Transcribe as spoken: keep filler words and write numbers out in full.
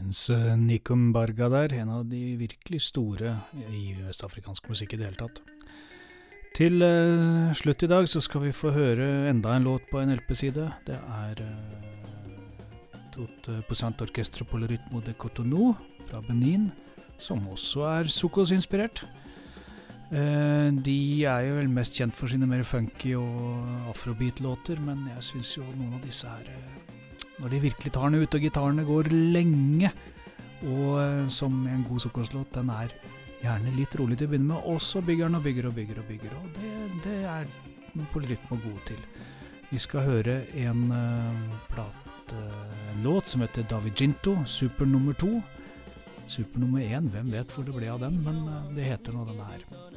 Syns eh, Nikum Barga der, en av de virkelig store i vestafrikansk musikk i det hele tatt. Til eh, slutt i dag så skal vi få høre enda en låt på en L P-side. Det er eh, Tout Poussin Orchestre pour le rythme de Cotonou fra Benin, som også er Sokos-inspirert. Eh, de er jo vel mest kjent for sine mer funky og afrobeat-låter, men jeg synes jo noen av disse her, eh, når de virkelig tar den ut, og gitarene går lenge, og eh, som en god Sokos-låt, den er gjerne litt rolig til å begynne med, og så bygger den og bygger og bygger og bygger, og det, det er Polyrytme god til. Vi skal høre en uh, plat, uh, en låt som heter David Ginto, Super nummer to. Super nummer én, hvem vet hvor det ble av den, men uh, det heter nå den her.